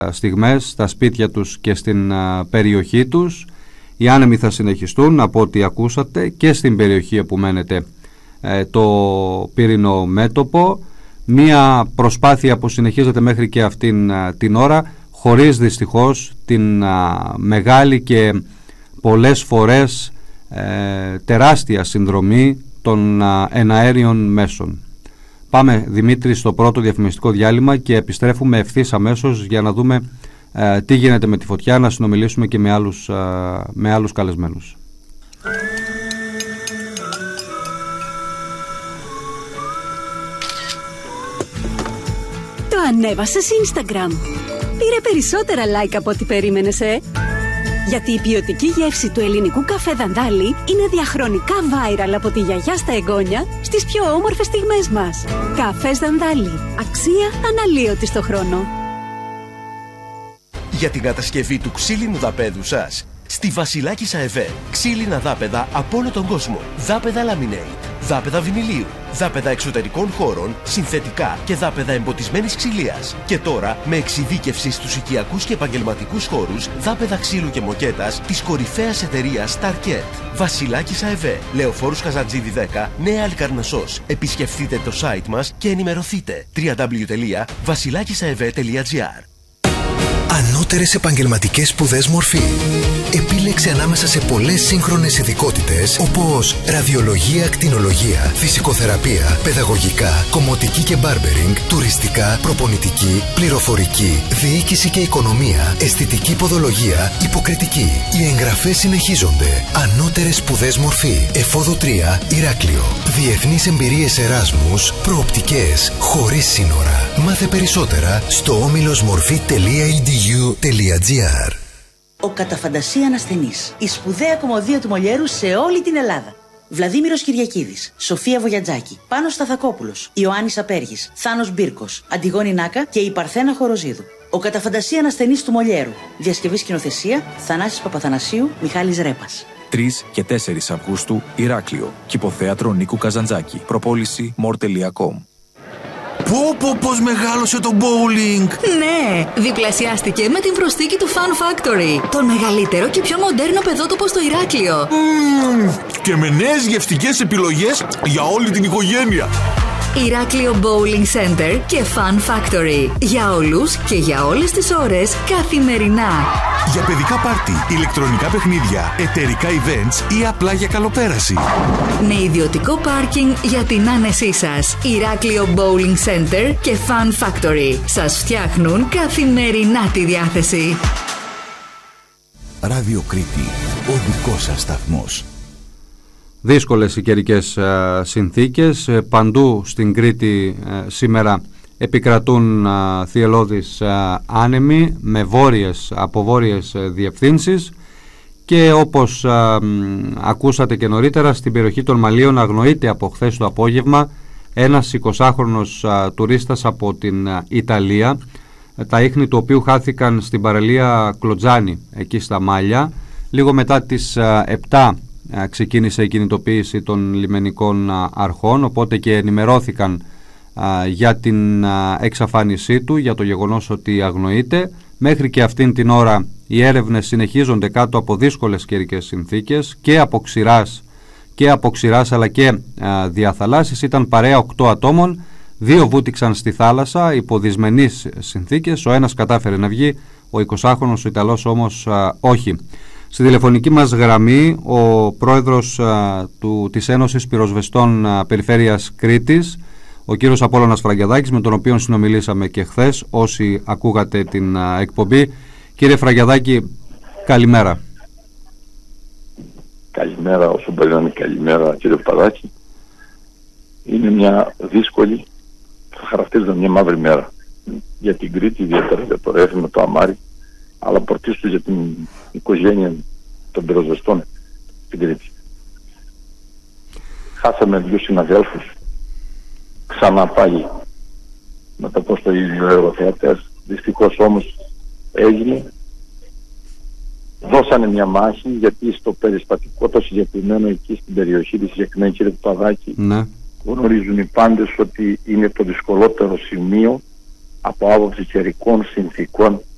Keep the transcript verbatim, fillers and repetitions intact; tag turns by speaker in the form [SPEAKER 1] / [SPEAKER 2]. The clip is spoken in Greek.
[SPEAKER 1] στιγμές στα σπίτια τους και στην περιοχή τους. Οι άνεμοι θα συνεχιστούν από ό,τι ακούσατε και στην περιοχή που μένετε το πύρινο μέτωπο. Μία προσπάθεια που συνεχίζεται μέχρι και αυτήν την ώρα, χωρίς δυστυχώς την μεγάλη και πολλές φορές ε, τεράστια συνδρομή των εναέριων μέσων. Πάμε, Δημήτρη, στο πρώτο διαφημιστικό διάλειμμα και επιστρέφουμε ευθύς αμέσως για να δούμε ε, τι γίνεται με τη φωτιά, να συνομιλήσουμε και με άλλους, ε, με άλλους καλεσμένους.
[SPEAKER 2] Το ανέβασες Instagram. Πήρε περισσότερα like από ό,τι περίμενες, ε? Γιατί η ποιοτική γεύση του ελληνικού καφέ Δανδάλη είναι διαχρονικά viral από τη γιαγιά στα εγγόνια στις πιο όμορφες στιγμές μας. Καφές Δανδάλη. Αξία αναλύωτη στο χρόνο.
[SPEAKER 3] Για την κατασκευή του ξύλινου δαπέδου σας, στη Βασιλάκης ΑΕΒ, ξύλινα δάπεδα από όλο τον κόσμο. Δάπεδα laminate, δάπεδα βινιλίου, δάπεδα εξωτερικών χώρων, συνθετικά και δάπεδα εμποτισμένης ξυλίας. Και τώρα με εξειδίκευση στους οικιακούς και επαγγελματικούς χώρους, δάπεδα ξύλου και μοκέτας της κορυφαίας εταιρείας Starket. Βασιλάκης ΑΕΒ, Λεωφόρους Καζαντζίδη δέκα, Νέα Αλικαρνασσός. Επισκεφτείτε το site μας και ενημερωθείτε. double-u double-u double-u τελεία βασιλάκισαεβ τελεία gr.
[SPEAKER 4] Ανώτερες επαγγελματικές σπουδές μορφή. Επίλεξε ανάμεσα σε πολλές σύγχρονες ειδικότητες όπως ραδιολογία, ακτινολογία, φυσικοθεραπεία, παιδαγωγικά, κομμωτική και μπάρμπερινγκ, τουριστικά, προπονητική, πληροφορική, διοίκηση και οικονομία, αισθητική ποδολογία, υποκριτική. Οι εγγραφές συνεχίζονται. Ανώτερες σπουδές μορφή. Εφόδο τρία, Ηράκλειο. Διεθνείς εμπειρίες Εράσμους, προοπτικές, χωρίς σύνορα. Μάθε περισσότερα στο όμιλος μορφή τελεία ι ντι γιου τελεία τζι αρ.
[SPEAKER 5] Ο κατά φαντασία ασθενής. Η σπουδαία κομμωδία του Μολιέρου σε όλη την Ελλάδα. Βλαδίμηρος Κυριακίδης, Σοφία Βογιατζάκη, Πάνος Σταθακόπουλος, Ιωάννης Απέργης, Θάνος Μπίρκος, Αντιγόνη Νάκα και η Παρθένα Χοροζίδου. Ο κατά φαντασία ασθενής του Μολιέρου. Διασκευή σκηνοθεσία Θανάσης Παπαθανασίου, Μιχάλης Ρέπας.
[SPEAKER 6] τρεις και τέσσερις Αυγούστου, Ηράκλειο. Κηποθέατρο Νίκου Καζαντζάκη. Προπόληση μορ τελεία κομ.
[SPEAKER 7] Πω πω πως μεγάλωσε το bowling!
[SPEAKER 8] Ναι, διπλασιάστηκε με την προσθήκη του Fun Factory. Το μεγαλύτερο και πιο μοντέρνο παιδότοπο στο Ηράκλειο.
[SPEAKER 7] Mm, και με νέες γευστικές επιλογές για όλη την οικογένεια.
[SPEAKER 8] Ηράκλειο Bowling Center και Fun Factory. Για όλους και για όλες τις ώρες, καθημερινά.
[SPEAKER 7] Για παιδικά πάρτι, ηλεκτρονικά παιχνίδια, εταιρικά events ή απλά για καλοπέραση.
[SPEAKER 8] Με ιδιωτικό πάρκινγκ για την άνεσή σας. Ηράκλειο Bowling Center και Fun Factory. Σας φτιάχνουν καθημερινά τη διάθεση.
[SPEAKER 9] Ράδιο Κρήτη, ο δικός σας σταθμός.
[SPEAKER 1] Δύσκολες οι καιρικές uh, συνθήκες. Παντού στην Κρήτη uh, σήμερα επικρατούν uh, θυελλώδεις uh, άνεμοι με βόρειες, από βόρειες uh, διευθύνσεις και όπως uh, ακούσατε και νωρίτερα, στην περιοχή των Μαλίων αγνοείται από χθες το απόγευμα ένας εικοσάχρονος uh, τουρίστας από την uh, Ιταλία, τα ίχνη του οποίου χάθηκαν στην παραλία Κλοτζάνη εκεί στα Μάλια. Λίγο μετά τις uh, επτά ξεκίνησε η κινητοποίηση των λιμενικών αρχών, οπότε και ενημερώθηκαν α, για την α, εξαφάνισή του, για το γεγονός ότι αγνοείται. Μέχρι και αυτήν την ώρα οι έρευνες συνεχίζονται κάτω από δύσκολες καιρικές συνθήκες και από ξηράς, και από ξηράς αλλά και α, διαθαλάσσης. Ήταν παρέα οκτώ ατόμων, δύο βούτυξαν στη θάλασσα υπό δυσμενείς συνθήκες, ο ένας κατάφερε να βγει, ο εικοσάχρονος ο Ιταλός όμως α, όχι. Στη τηλεφωνική μας γραμμή ο πρόεδρος α, του, της Ένωσης Πυροσβεστών α, Περιφέρειας Κρήτης, ο κύριος Απόλλωνας Φραγκιαδάκης, με τον οποίο συνομιλήσαμε και χθες όσοι ακούγατε την α, εκπομπή. Κύριε Φραγκιαδάκη, καλημέρα.
[SPEAKER 10] Καλημέρα, όσο μπορεί να είναι καλημέρα, κύριε Παπαδάκη. Είναι μια δύσκολη, θα χαρακτηρίζεται μια μαύρη μέρα για την Κρήτη, ιδιαίτερα για το Ρεύμα, το Αμάρι, αλλά πρωτίστως για την οικογένεια των πυροσβεστών στην Κρήτη. Χάσαμε δύο συναδέλφους, ξανά πάλι, να τα πω στο ίδιο έργο θεατές. Δυστυχώς όμως έγινε. Δώσανε μια μάχη, γιατί στο περισπατικό το συγκεκριμένο εκεί στην περιοχή της συγκεκριμένη, κύριε Παπαδάκη, ναι, γνωρίζουν οι πάντες ότι είναι το δυσκολότερο σημείο από άποψη καιρικών συνθήκων